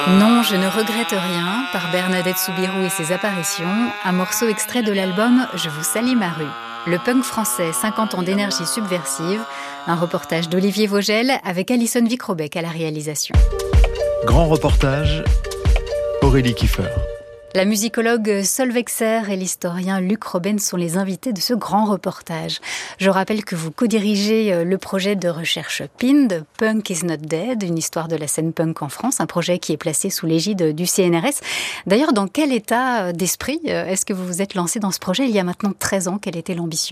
Non, je ne regrette rien, par Bernadette Soubirous et ses apparitions, un morceau extrait de l'album Je vous salis ma rue. Le punk français, 50 ans d'énergie subversive, un reportage d'Olivier Vogel avec Alison Vicrobec à la réalisation. Grand reportage, Aurélie Kiefer. La musicologue Sol Vexer et l'historien Luc Robben sont les invités de ce grand reportage. Je rappelle que vous co-dirigez le projet de recherche PIND, Punk is not dead, une histoire de la scène punk en France, un projet qui est placé sous l'égide du CNRS. D'ailleurs, dans quel état d'esprit est-ce que vous vous êtes lancé dans ce projet il y a maintenant 13 ans? Quelle était l'ambition ?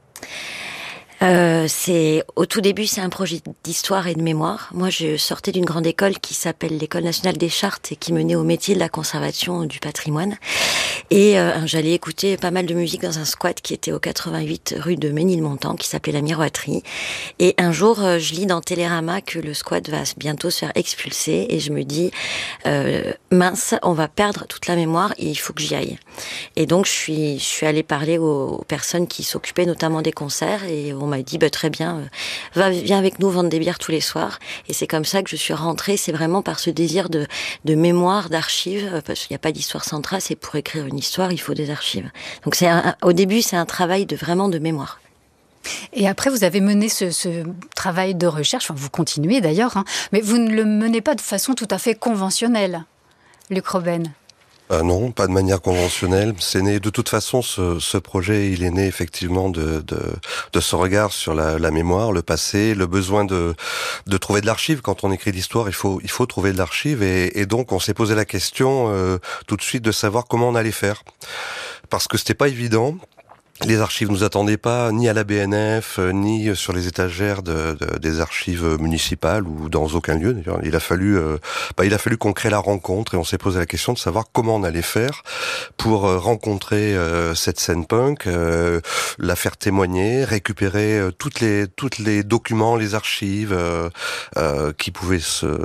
Au tout début, c'est un projet d'histoire et de mémoire. Moi, je sortais d'une grande école qui s'appelle l'École nationale des chartes et qui menait au métier de la conservation du patrimoine. Et j'allais écouter pas mal de musique dans un squat qui était au 88 rue de Ménilmontant, qui s'appelait la Miroiterie. Et un jour, je lis dans Télérama que le squat va bientôt se faire expulser et je me dis mince, on va perdre toute la mémoire et il faut que j'y aille. Et donc, je suis allée parler aux personnes qui s'occupaient notamment des concerts et on m'a dit très bien, viens avec nous vendre des bières tous les soirs. Et c'est comme ça que je suis rentrée. C'est vraiment par ce désir de mémoire, d'archives, parce qu'il n'y a pas d'histoire sans trace. Et pour écrire une histoire, il faut des archives. Donc au début, c'est un travail vraiment de mémoire. Et après, vous avez mené ce travail de recherche. Enfin, vous continuez d'ailleurs, hein, mais vous ne le menez pas de façon tout à fait conventionnelle, Luc Robben. Non, pas de manière conventionnelle. C'est né, de toute façon, ce projet, il est né effectivement de ce regard sur la mémoire, le passé, le besoin de trouver de l'archive. Quand on écrit l'histoire, il faut trouver de l'archive. Et donc, on s'est posé la question tout de suite de savoir comment on allait faire. Parce que c'était pas évident. Les archives nous attendaient pas, ni à la BNF, ni sur les étagères des archives municipales ou dans aucun lieu. D'ailleurs, il a fallu qu'on crée la rencontre et on s'est posé la question de savoir comment on allait faire pour rencontrer cette scène punk, la faire témoigner, récupérer toutes les documents, les archives qui pouvaient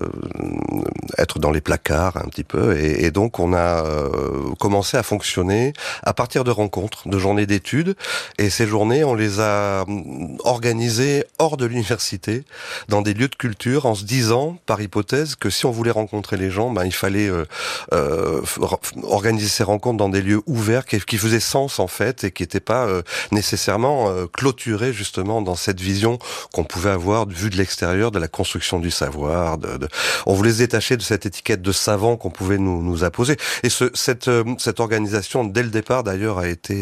être dans les placards un petit peu. Et donc, on a commencé à fonctionner à partir de rencontres, de journées d'études. Et ces journées, on les a organisées hors de l'université, dans des lieux de culture, en se disant, par hypothèse, que si on voulait rencontrer les gens, il fallait organiser ces rencontres dans des lieux ouverts, qui faisaient sens en fait, et qui n'étaient pas nécessairement clôturés justement dans cette vision qu'on pouvait avoir vue de l'extérieur, de la construction du savoir. On voulait se détacher de cette étiquette de savant qu'on pouvait nous apposer. Et cette organisation, dès le départ d'ailleurs, a été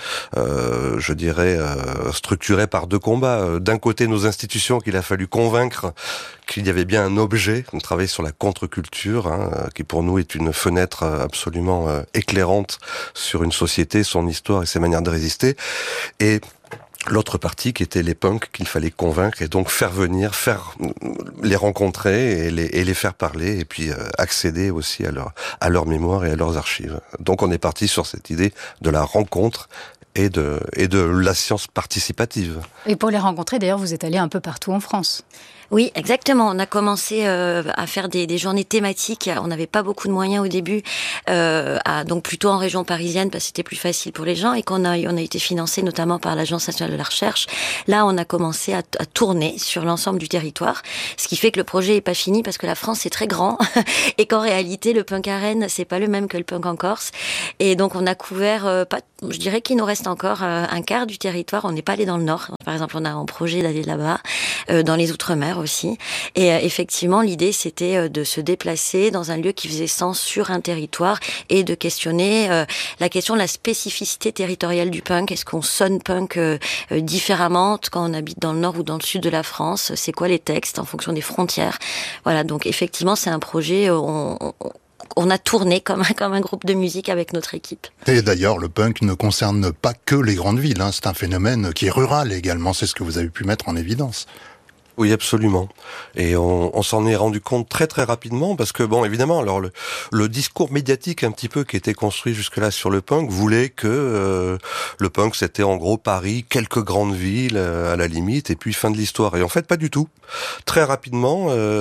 je dirais, structuré par deux combats. D'un côté, nos institutions qu'il a fallu convaincre qu'il y avait bien un objet. On travaillait sur la contre-culture, qui pour nous est une fenêtre absolument éclairante sur une société, son histoire et ses manières de résister. Et l'autre partie qui était les punks qu'il fallait convaincre et donc faire venir, les rencontrer et les faire parler et puis accéder aussi à leur mémoire et à leurs archives. Donc on est parti sur cette idée de la rencontre et de la science participative. Et pour les rencontrer, d'ailleurs, vous êtes allé un peu partout en France. Oui, exactement. On a commencé à faire des journées thématiques. On n'avait pas beaucoup de moyens au début, donc plutôt en région parisienne parce que c'était plus facile pour les gens et on a été financé notamment par l'Agence nationale de la recherche. Là, on a commencé à tourner sur l'ensemble du territoire, ce qui fait que le projet est pas fini parce que la France c'est très grand et qu'en réalité le punk à Rennes c'est pas le même que le punk en Corse. Et donc on a couvert, je dirais qu'il nous reste encore un quart du territoire. On n'est pas allé dans le nord. Par exemple, on a en projet d'aller là-bas, dans les Outre-mer aussi. Et effectivement, l'idée, c'était de se déplacer dans un lieu qui faisait sens sur un territoire et de questionner la question de la spécificité territoriale du punk. Est-ce qu'on sonne punk différemment quand on habite dans le nord ou dans le sud de la France? C'est quoi les textes en fonction des frontières? Voilà, donc effectivement, c'est un projet... On a tourné comme un groupe de musique avec notre équipe. Et d'ailleurs, le punk ne concerne pas que les grandes villes. C'est un phénomène qui est rural également. C'est ce que vous avez pu mettre en évidence. Oui, absolument. Et on s'en est rendu compte très très rapidement parce que évidemment, alors le discours médiatique un petit peu qui était construit jusque-là sur le punk voulait que le punk c'était en gros Paris, quelques grandes villes à la limite et puis fin de l'histoire. Et en fait, pas du tout. Très rapidement,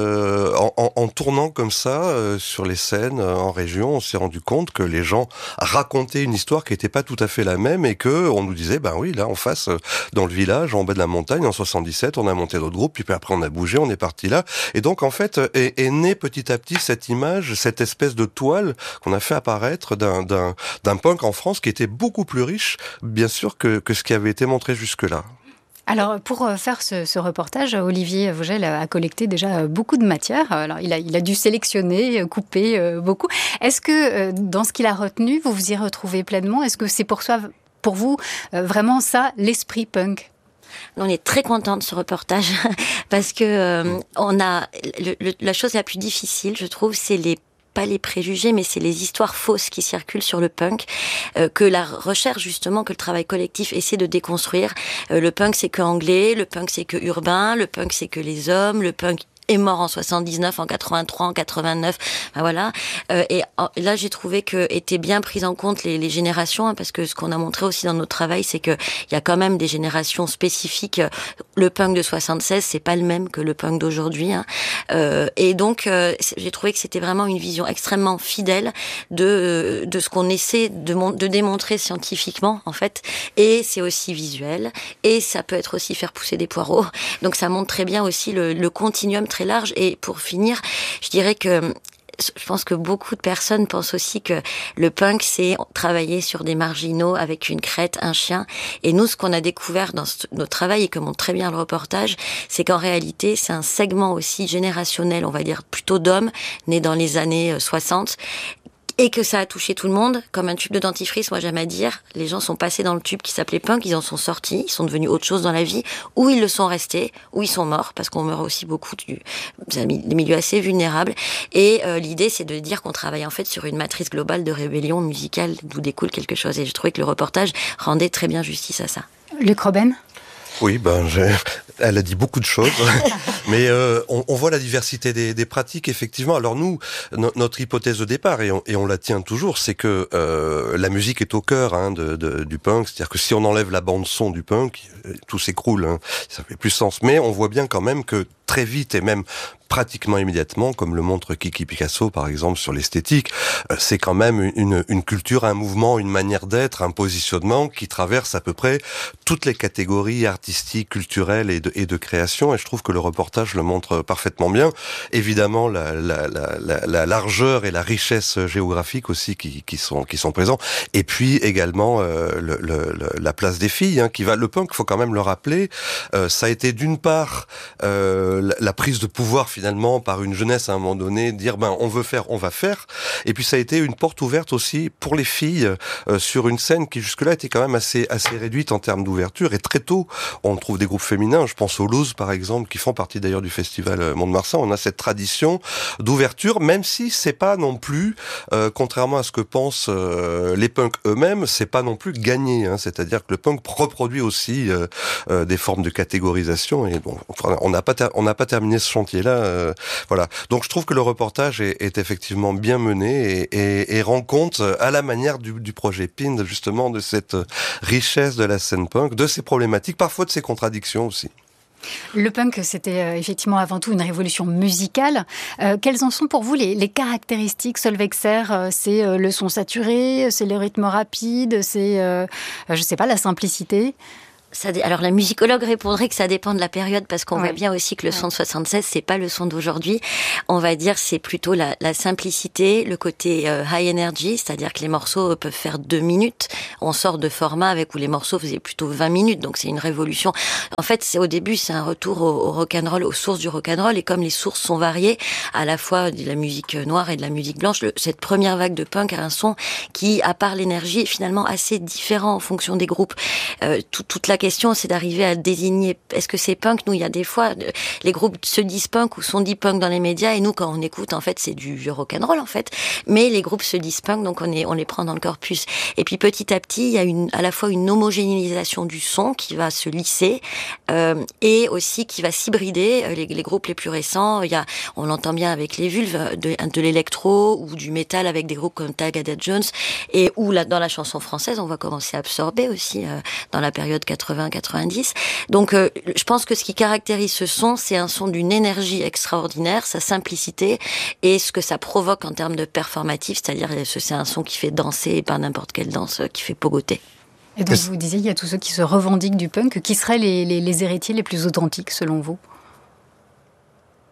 en tournant comme ça sur les scènes en région, on s'est rendu compte que les gens racontaient une histoire qui était pas tout à fait la même et que on nous disait oui, là en face, dans le village, en bas de la montagne, en 77, on a monté notre groupe. Puis puis après on a bougé, on est parti là. Et donc en fait est née petit à petit cette image, cette espèce de toile qu'on a fait apparaître d'un punk en France qui était beaucoup plus riche, bien sûr, que ce qui avait été montré jusque-là. Alors, pour faire ce reportage, Olivier Vogel a collecté déjà beaucoup de matière. Alors, il a dû sélectionner, couper beaucoup. Est-ce que, dans ce qu'il a retenu, vous vous y retrouvez pleinement? Est-ce que c'est pour vous, vraiment ça, l'esprit punk? On est très content de ce reportage parce que on a la chose la plus difficile, je trouve, c'est pas les préjugés, mais c'est les histoires fausses qui circulent sur le punk, que la recherche justement, que le travail collectif essaie de déconstruire. Le punk c'est que anglais, le punk c'est que urbain, le punk c'est que les hommes, le punk est mort en 79, en 83, en 89, ben voilà. Et là, j'ai trouvé que étaient bien prises en compte les générations, parce que ce qu'on a montré aussi dans notre travail, c'est que il y a quand même des générations spécifiques. Le punk de 76, c'est pas le même que le punk d'aujourd'hui. Et donc, j'ai trouvé que c'était vraiment une vision extrêmement fidèle de ce qu'on essaie de démontrer scientifiquement, en fait. Et c'est aussi visuel. Et ça peut être aussi faire pousser des poireaux. Donc, ça montre très bien aussi le continuum très large. Et pour finir, je dirais que je pense que beaucoup de personnes pensent aussi que le punk, c'est travailler sur des marginaux avec une crête, un chien. Et nous, ce qu'on a découvert dans notre travail et que montre très bien le reportage, c'est qu'en réalité, c'est un segment aussi générationnel, on va dire plutôt d'hommes, nés dans les années 60, et que ça a touché tout le monde, comme un tube de dentifrice, moi j'aime à dire. Les gens sont passés dans le tube qui s'appelait punk, ils en sont sortis, ils sont devenus autre chose dans la vie, ou ils le sont restés, ou ils sont morts, parce qu'on meurt aussi beaucoup des milieux assez vulnérables. Et l'idée, c'est de dire qu'on travaille en fait sur une matrice globale de rébellion musicale, d'où découle quelque chose. Et je trouvais que le reportage rendait très bien justice à ça. Luc Robben? Oui, elle a dit beaucoup de choses, mais on voit la diversité des pratiques, effectivement. Alors nous, notre hypothèse de départ, et on la tient toujours, c'est que la musique est au cœur du punk, c'est-à-dire que si on enlève la bande-son du punk, tout s'écroule, ça fait plus sens. Mais on voit bien quand même que très vite, et même pratiquement immédiatement, comme le montre Kiki Picasso par exemple sur l'esthétique, c'est quand même une culture, un mouvement, une manière d'être, un positionnement qui traverse à peu près toutes les catégories artistiques, culturelles et de création, et je trouve que le reportage le montre parfaitement bien. Évidemment, la largeur et la richesse géographique aussi qui sont présents, et puis également la place des filles, qui va. Le punk, faut quand même le rappeler, ça a été d'une part la prise de pouvoir finalement par une jeunesse à un moment donné, dire on veut faire, on va faire, et puis ça a été une porte ouverte aussi pour les filles sur une scène qui jusque-là était quand même assez réduite en termes d'ouverture, et très tôt on trouve des groupes féminins, je pense aux Loose par exemple, qui font partie d'ailleurs du festival Mont-de-Marsan. On a cette tradition d'ouverture, même si c'est pas non plus, contrairement à ce que pensent les punks eux-mêmes, c'est pas non plus gagné, c'est-à-dire que le punk reproduit aussi des formes de catégorisation, et bon, on n'a pas terminé ce chantier-là, voilà. Donc je trouve que le reportage est effectivement bien mené et rend compte, à la manière du projet PIND, justement, de cette richesse de la scène punk, de ses problématiques, parfois de ses contradictions aussi. Le punk, c'était effectivement avant tout une révolution musicale. Quelles en sont pour vous les caractéristiques Solveig-Serre? C'est le son saturé, c'est le rythme rapide, c'est, je sais pas, la simplicité? Alors la musicologue répondrait que ça dépend de la période, parce qu'on voit bien aussi que le son de 76, c'est pas le son d'aujourd'hui. On va dire c'est plutôt la simplicité, le côté high energy, c'est-à-dire que les morceaux peuvent faire 2 minutes. On sort de format où les morceaux faisaient plutôt 20 minutes, donc c'est une révolution. En fait, au début, c'est un retour au rock'n'roll, aux sources du rock'n'roll, et comme les sources sont variées, à la fois de la musique noire et de la musique blanche, cette première vague de punk a un son qui, à part l'énergie, est finalement assez différent en fonction des groupes. Toute la question, c'est d'arriver à désigner, est-ce que c'est punk? Nous, il y a des fois, les groupes se disent punk ou sont dit punk dans les médias, et nous, quand on écoute, en fait, c'est du rock'n'roll, en fait. Mais les groupes se disent punk, donc on les prend dans le corpus. Et puis, petit à petit, il y a à la fois une homogénéisation du son qui va se lisser, et aussi qui va s'hybrider. Les groupes les plus récents, on l'entend bien avec les Vulves, de l'électro ou du métal avec des groupes comme Tag Dead Jones, et où dans la chanson française, on va commencer à absorber aussi, dans la période 80-90. Donc, je pense que ce qui caractérise ce son, c'est un son d'une énergie extraordinaire, sa simplicité, et ce que ça provoque en termes de performatif, c'est-à-dire c'est un son qui fait danser, et pas n'importe quelle danse, qui fait pogoter. Et donc vous disiez, il y a tous ceux qui se revendiquent du punk, qui seraient les héritiers les plus authentiques selon vous?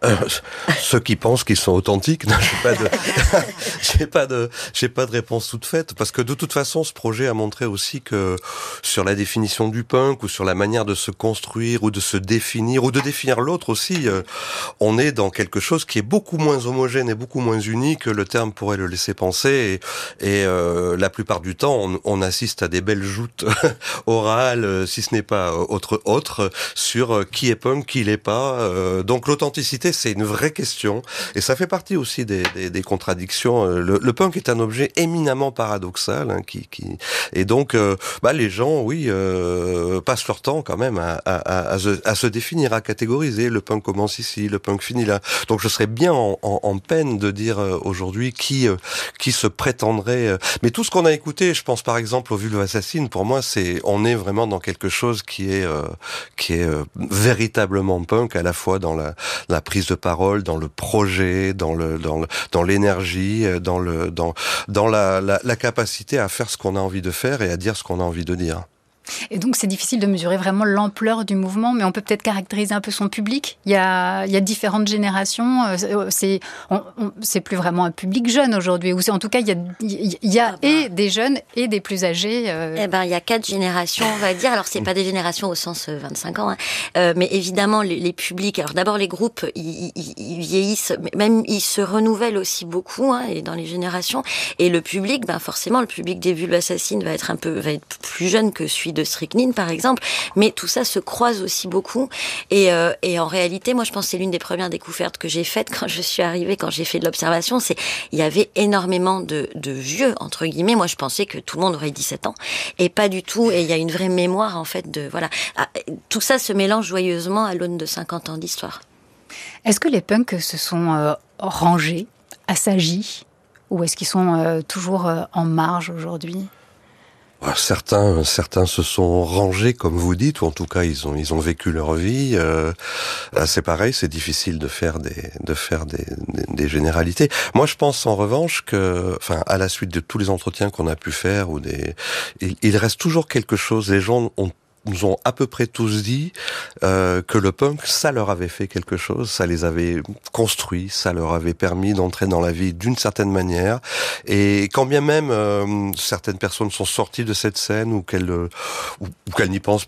Ceux qui pensent qu'ils sont authentiques, non, j'ai pas de réponse toute faite, parce que de toute façon, ce projet a montré aussi que sur la définition du punk ou sur la manière de se construire ou de se définir ou de définir l'autre aussi, on est dans quelque chose qui est beaucoup moins homogène et beaucoup moins uni que le terme pourrait le laisser penser. Et la plupart du temps, on assiste à des belles joutes orales, si ce n'est pas autre, sur qui est punk, qui l'est pas. Donc l'authenticité, c'est une vraie question, et ça fait partie aussi des contradictions. Le punk est un objet éminemment paradoxal, hein, et donc les gens, oui, passent leur temps quand même à se définir, à catégoriser. Le punk commence ici, le punk finit là. Donc je serais bien en peine de dire aujourd'hui qui se prétendrait. Mais tout ce qu'on a écouté, je pense par exemple aux Vulves Assassines, pour moi, on est vraiment dans quelque chose qui est véritablement punk, à la fois dans la prise de parole, dans le projet, dans l'énergie, dans la capacité à faire ce qu'on a envie de faire et à dire ce qu'on a envie de dire. Et donc c'est difficile de mesurer vraiment l'ampleur du mouvement, mais on peut peut-être caractériser un peu son public. Il y a différentes générations. C'est plus vraiment un public jeune aujourd'hui. Ou en tout cas, il y a et des jeunes et des plus âgés. Il y a 4 générations, on va dire. Alors c'est pas des générations au sens 25 ans, hein. Mais évidemment les publics. Alors d'abord les groupes, ils vieillissent, même ils se renouvellent aussi beaucoup, hein, et dans les générations. Et le public, forcément, le public des Vulves Assassines va être plus jeune que celui de Strychnine, par exemple, mais tout ça se croise aussi beaucoup, et en réalité, moi je pense que c'est l'une des premières découvertes que j'ai faites quand je suis arrivée, quand j'ai fait de l'observation, c'est il y avait énormément de vieux, entre guillemets. Moi je pensais que tout le monde aurait 17 ans, et pas du tout, et il y a une vraie mémoire en fait tout ça se mélange joyeusement à l'aune de 50 ans d'histoire. Est-ce que les punks se sont rangés, assagis, ou est-ce qu'ils sont toujours en marge aujourd'hui ? Certains se sont rangés, comme vous dites, ou en tout cas ils ont vécu leur vie. C'est pareil, c'est difficile de faire des généralités. Moi, je pense en revanche que, à la suite de tous les entretiens qu'on a pu faire, il reste toujours quelque chose. Les gens nous ont à peu près tous dit que le punk, ça leur avait fait quelque chose, ça les avait construits, ça leur avait permis d'entrer dans la vie d'une certaine manière. Et quand bien même certaines personnes sont sorties de cette scène ou qu'elles n'y pensent,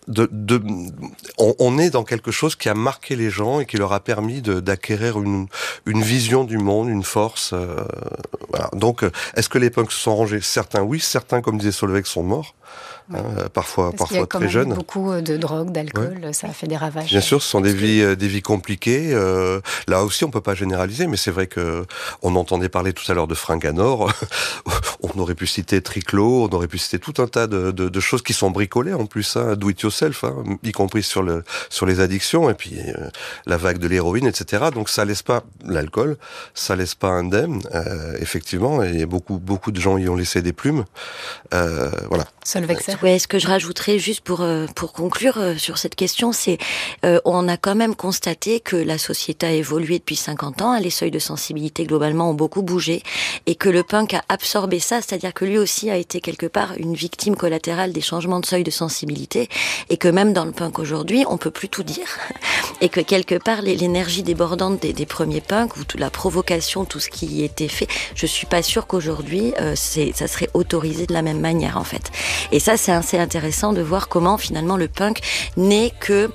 on est dans quelque chose qui a marqué les gens et qui leur a permis d'acquérir une vision du monde, une force. Voilà. Donc, est-ce que les punks se sont rangés ? Certains oui, certains, comme disait Solveig, sont morts. Ouais. Parfois très jeunes. Beaucoup de drogue, d'alcool, ouais. Ça a fait des ravages. Bien sûr, ce sont des vies compliquées. Là aussi, on peut pas généraliser, mais c'est vrai que on entendait parler tout à l'heure de fringues à Nord. On aurait pu citer Triclo, on aurait pu citer tout un tas de choses qui sont bricolées en plus, hein, do it yourself, hein, y compris sur les addictions, et puis la vague de l'héroïne, etc. Donc ça laisse pas l'alcool, ça laisse pas indemne, effectivement, et beaucoup de gens y ont laissé des plumes. Voilà. Solveig. Ouais, ce que je rajouterais juste pour conclure sur cette question, c'est on a quand même constaté que la société a évolué depuis 50 ans, les seuils de sensibilité globalement ont beaucoup bougé, et que le punk a absorbé ça, c'est-à-dire que lui aussi a été quelque part une victime collatérale des changements de seuil de sensibilité, et que même dans le punk aujourd'hui, on peut plus tout dire, et que quelque part l'énergie débordante des premiers punks, ou toute la provocation, tout ce qui y était fait, je suis pas sûre qu'aujourd'hui ça serait autorisé de la même manière en fait. Et ça, c'est assez intéressant de voir comment finalement le punk n'est que